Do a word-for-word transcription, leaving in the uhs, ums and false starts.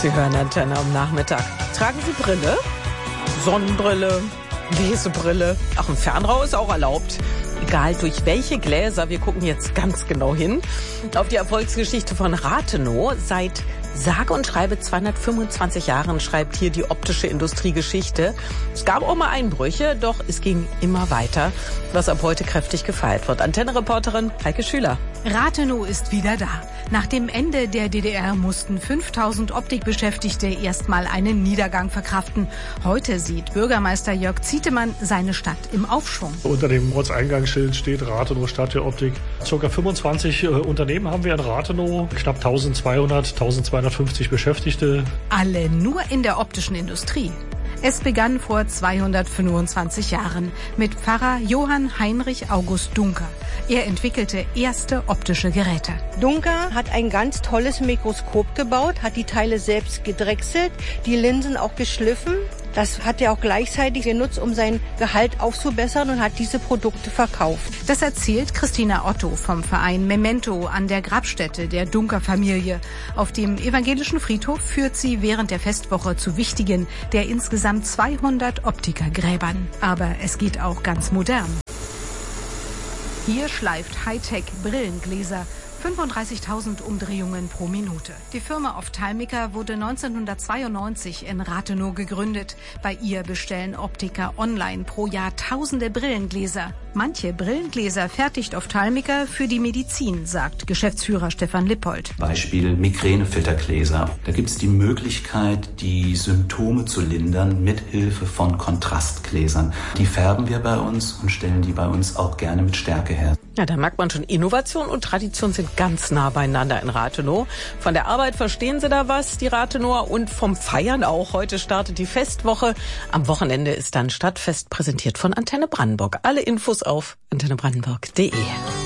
Sie hören Antenne am Nachmittag. Tragen Sie Brille? Sonnenbrille, Lesebrille. Auch ein Fernrohr ist auch erlaubt. Egal durch welche Gläser, wir gucken jetzt ganz genau hin auf die Erfolgsgeschichte von Rathenow. Seit sage und schreibe zweihundertfünfundzwanzig Jahren schreibt hier die optische Industrie Geschichte. Es gab auch mal Einbrüche, doch es ging immer weiter, was ab heute kräftig gefeiert wird. Antenne-Reporterin Heike Schüler. Rathenow ist wieder da. Nach dem Ende der D D R mussten fünftausend Optikbeschäftigte erstmal einen Niedergang verkraften. Heute sieht Bürgermeister Jörg Zietemann seine Stadt im Aufschwung. Unter dem Ortseingangsschild steht Rathenow Stadt der Optik. Circa fünfundzwanzig äh, Unternehmen haben wir in Rathenow, knapp eintausendzweihundert, eintausendzweihundertfünfzig Beschäftigte. Alle nur in der optischen Industrie. Es begann vor zweihundertfünfundzwanzig Jahren mit Pfarrer Johann Heinrich August Duncker. Er entwickelte erste optische Geräte. Duncker hat ein ganz tolles Mikroskop gebaut, hat die Teile selbst gedrechselt, die Linsen auch geschliffen. Das hat er auch gleichzeitig genutzt, um sein Gehalt aufzubessern und hat diese Produkte verkauft. Das erzählt Christina Otto vom Verein Memento an der Grabstätte der Duncker-Familie. Auf dem evangelischen Friedhof führt sie während der Festwoche zu wichtigen der insgesamt zweihundert Optikergräbern. Aber es geht auch ganz modern. Hier schleift Hightech Brillengläser. fünfunddreißigtausend Umdrehungen pro Minute. Die Firma Ophthalmica wurde neunzehnhundertzweiundneunzig in Rathenow gegründet. Bei ihr bestellen Optiker online pro Jahr tausende Brillengläser. Manche Brillengläser fertigt Ophthalmica für die Medizin, sagt Geschäftsführer Stefan Lippold. Beispiel Migränefiltergläser. Da gibt es die Möglichkeit, die Symptome zu lindern mit Hilfe von Kontrastgläsern. Die färben wir bei uns und stellen die bei uns auch gerne mit Stärke her. Ja, da merkt man schon, Innovation und Tradition sind ganz nah beieinander in Rathenow. Von der Arbeit verstehen sie da was, die Rathenower, und vom Feiern auch. Heute startet die Festwoche. Am Wochenende ist dann Stadtfest, präsentiert von Antenne Brandenburg. Alle Infos auf antenne brandenburg punkt de.